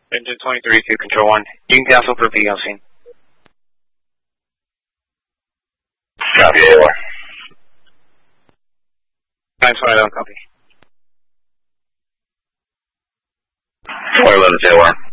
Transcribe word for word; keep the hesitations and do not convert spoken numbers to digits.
Engine twenty-three to Control one. You can cancel for P L C. Copy, A one. nine twenty, copy. four eleven, A one.